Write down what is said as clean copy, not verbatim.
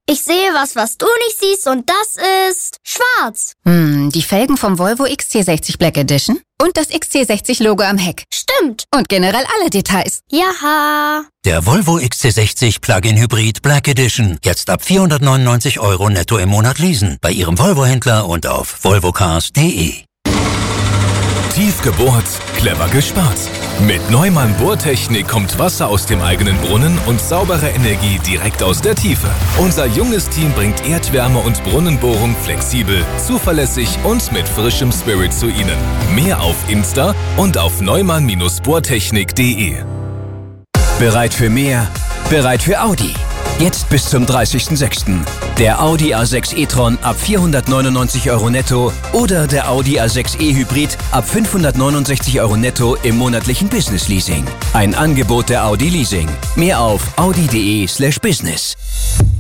Ich sehe was du nicht siehst und das ist schwarz. Die Felgen vom Volvo XC60 Black Edition und das XC60-Logo am Heck. Stimmt. Und generell alle Details. Jaha. Der Volvo XC60 Plug-in Hybrid Black Edition. Jetzt ab 499 € netto im Monat leasen. Bei Ihrem Volvo-Händler und auf volvocars.de. Tief gebohrt, clever gespart. Mit Neumann Bohrtechnik kommt Wasser aus dem eigenen Brunnen und saubere Energie direkt aus der Tiefe. Unser junges Team bringt Erdwärme und Brunnenbohrung flexibel, zuverlässig und mit frischem Spirit zu Ihnen. Mehr auf Insta und auf neumann-bohrtechnik.de. Bereit für mehr? Bereit für Audi. Jetzt bis zum 30.06. Der Audi A6 e-tron ab 499 € netto oder der Audi A6 e-Hybrid ab 569 € netto im monatlichen Business Leasing. Ein Angebot der Audi Leasing. Mehr auf audi.de/business.